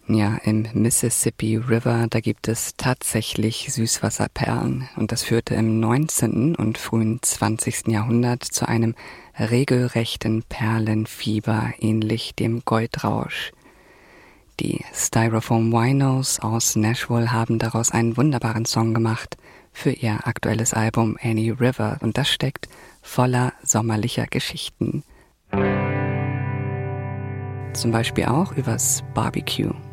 Ja, im Mississippi River, da gibt es tatsächlich Süßwasserperlen. Und das führte im 19. und frühen 20. Jahrhundert zu einem regelrechten Perlenfieber, ähnlich dem Goldrausch. Die Styrofoam Winos aus Nashville haben daraus einen wunderbaren Song gemacht für ihr aktuelles Album Annie River. Und das steckt voller sommerlicher Geschichten. Zum Beispiel auch übers Barbecue.